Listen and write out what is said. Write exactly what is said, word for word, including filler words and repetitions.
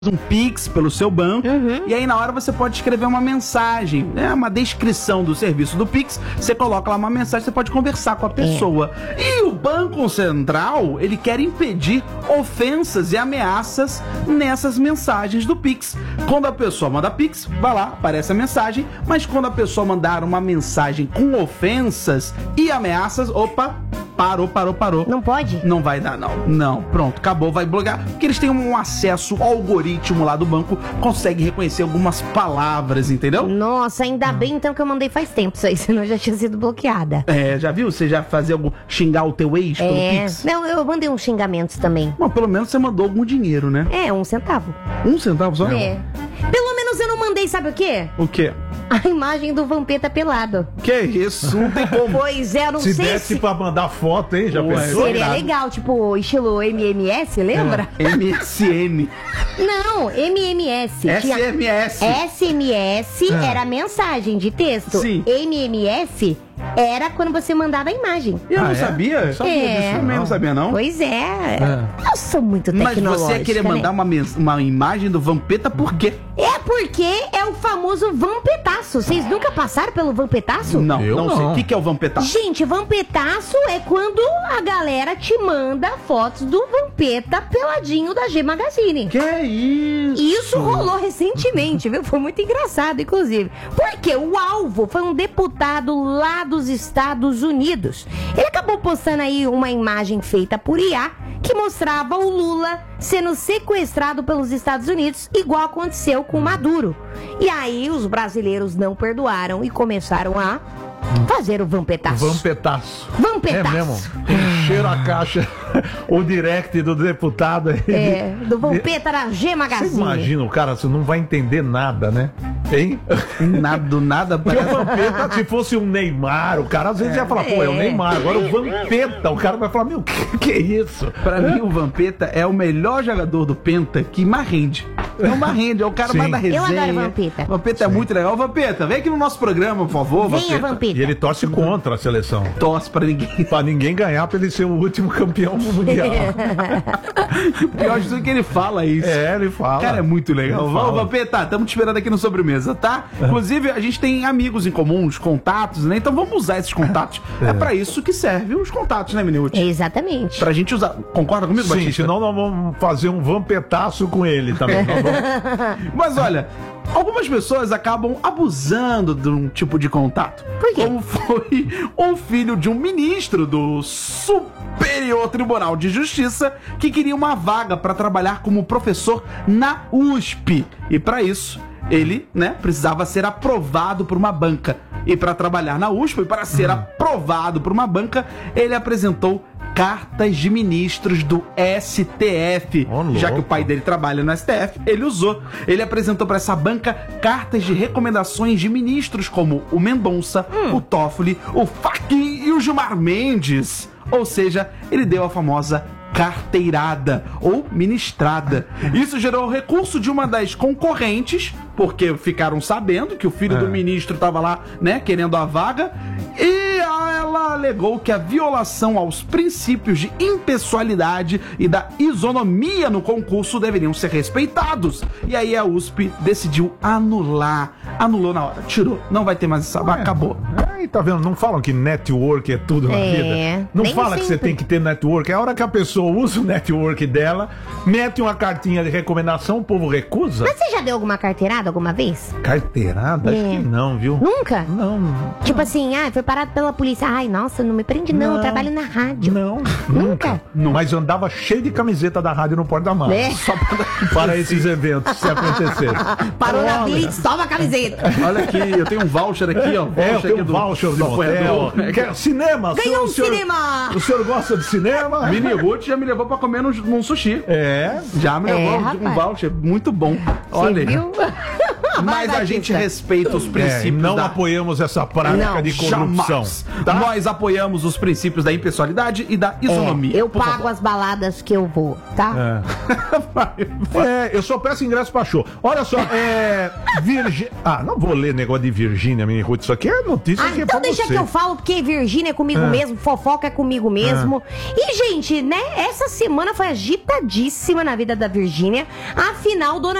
um Pix pelo seu banco, uhum. E aí na hora você pode escrever uma mensagem, né, uma descrição do serviço do Pix, você coloca lá uma mensagem, você pode conversar com a pessoa. É. E o Banco Central, ele quer impedir ofensas e ameaças nessas mensagens do Pix. Quando a pessoa manda Pix, vai lá, aparece a mensagem, mas quando a pessoa mandar uma mensagem com ofensas e ameaças, opa, parou, parou, parou. Não pode? Não vai dar, não. Não, pronto, acabou, vai bloquear, porque eles têm um acesso ao algoritmo lá do banco, consegue reconhecer algumas palavras, entendeu? Nossa, ainda bem então que eu mandei faz tempo isso aí, senão eu já tinha sido bloqueada. É, já viu? Você já fazia algum xingar o teu ex pelo é. Pix? Não, eu mandei uns xingamentos também. Mas pelo menos você mandou algum dinheiro, né? É, um centavo. Um centavo só? É. Pelo menos eu não mandei, sabe o quê? O quê? A imagem do Vampeta pelado. Que isso? Não tem como. Pois é, eu não se sei desse se... pra mandar foto, hein? Já pensou? Seria legal, tipo, estilo M M S, lembra? É. M S N. Não, M M S. S M S. Tinha... S M S é. era mensagem de texto. Sim. M M S era quando você mandava a imagem. Eu ah, não é? sabia? Eu sabia é. disso, também não sabia, não. Pois é. é. Eu sou muito Mas tecnológica. você ia querer mandar né? uma, mens- uma imagem do Vampeta por quê? É porque é o famoso vampetaço. Vocês nunca passaram pelo vampetaço? Não, Eu não, não. sei. O que, que é o Vampetaço? Gente, vampetaço é quando a galera te manda fotos do Vampeta peladinho da G Magazine. Que é isso? Isso rolou recentemente, viu? Foi muito engraçado, inclusive. Porque o alvo foi um deputado lá dos Estados Unidos. Ele acabou postando aí uma imagem feita por I A que mostrava o Lula sendo sequestrado pelos Estados Unidos, igual aconteceu com o Maduro. E aí os brasileiros não perdoaram e começaram a fazer o vampetaço. Vampetaço. Vampetaço. É mesmo. Encheram a caixa, o direct do deputado aí. É, do Vampeta da G Você Magazine. imagina o cara, você não vai entender nada, né? Hein? Nada, do nada. Porque o Vampeta, se fosse um Neymar, o cara às vezes ia falar, pô, é o Neymar. Agora o Vampeta, o cara vai falar, meu, que, que é isso? Pra mim, o Vampeta é o melhor jogador do Penta que mais rende. É o mais rende, é o cara Sim. mais da resenha. Eu adoro Vampeta. Vampeta é muito legal. Vampeta, vem aqui no nosso programa, por favor. Venha, Vampeta. Vampeta. E ele torce contra a seleção. Torce pra ninguém. Pra ninguém ganhar, pra ele ser o último campeão mundial. Pior de tudo é que ele fala isso. É, ele fala. Cara, é muito legal. Ele Vamos, fala. Vampeta, estamos te esperando aqui no Sobremesa, tá? Inclusive, a gente tem amigos em comuns, contatos, né? Então vamos usar esses contatos. É, é pra isso que servem os contatos, né, Minute? Exatamente. Pra gente usar. Concorda comigo, Sim, Batista? senão nós vamos fazer um vampetaço com ele também. Tá bom? Mas olha, algumas pessoas acabam abusando de um tipo de contato. Por quê? Como foi o filho de um ministro do Superior Tribunal de Justiça que queria uma vaga para trabalhar como professor na U S P. E para isso, ele, né, precisava ser aprovado por uma banca. E para trabalhar na U S P, para ser aprovado por uma banca, ele apresentou cartas de ministros do S T F. Oh, já que o louco. pai dele trabalha no S T F, ele usou. Ele apresentou para essa banca cartas de recomendações de ministros como o Mendonça, hum. o Toffoli, o Fachin e o Gilmar Mendes. Ou seja, ele deu a famosa carteirada ou ministrada. Isso gerou o recurso de uma das concorrentes, porque ficaram sabendo que o filho É. do ministro estava lá, né, querendo a vaga, e ela alegou que a violação aos princípios de impessoalidade e da isonomia no concurso deveriam ser respeitados. E aí a U S P decidiu anular. Anulou na hora, tirou. Não vai ter mais essa vaga, acabou. Aí, tá vendo? Não falam que network é tudo na É, vida. Não nem fala que você sempre. tem que ter network. É a hora que a pessoa usa o network dela, mete uma cartinha de recomendação, o povo recusa. Mas você já deu alguma carteirada alguma vez? Carteirada? Acho É. que não, viu? Nunca? Não. Tipo assim, ah, foi parado pela polícia. Ai, nossa, não me prende não, eu Não. trabalho na rádio. Não, Nunca? nunca. Mas andava cheio de camiseta da rádio no porta-malas. É. Só para, para esses eventos, se acontecer. Parou na Olha. blitz, toma a camiseta. Olha aqui, eu tenho um voucher aqui, ó. É, eu Voucher tenho aqui um do- voucher de do motel. apoiador. Quer cinema? Ganhou O um senhor- cinema! O senhor gosta de cinema? Mini Ruth já me levou pra comer num, num sushi. É. Já me É, levou um rapaz. voucher muito bom. Olha Você aí. viu? Mas a gente respeita os princípios. É, e não da... apoiamos essa prática Não, de corrupção. Tá? Nós apoiamos os princípios da impessoalidade e da isonomia. É, eu pago favor. as baladas que eu vou, tá? É. vai, vai. É, eu só peço ingresso pra show. Olha só, é. Virgínia. Ah, não vou ler negócio de Virgínia, minha Ruth. Isso aqui é notícia ah, que é então pra deixa você. que eu falo, porque Virgínia é comigo é. mesmo, fofoca é comigo mesmo. É. E, gente, né, essa semana foi agitadíssima na vida da Virgínia. Afinal, dona